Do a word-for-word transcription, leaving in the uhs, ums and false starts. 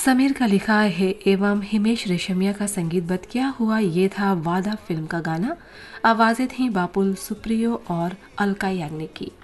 समीर का लिखा है एवं हिमेश रेशमिया का संगीतबद्ध किया हुआ ये था वादा फिल्म का गाना। आवाजें थीं बापुल सुप्रियो और अलका याग्निक की।